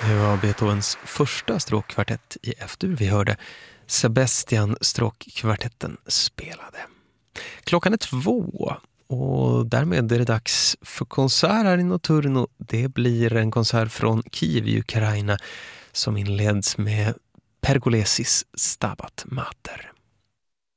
Det var Beethovens första stråkkvartett i F-dur. Vi hörde Sebastian stråkkvartetten spelade. Klockan är 2 och därmed är det dags för konsert här i Notturno. Det blir en konsert från Kiev i Ukraina som inleds med Pergolesis Stabat Mater.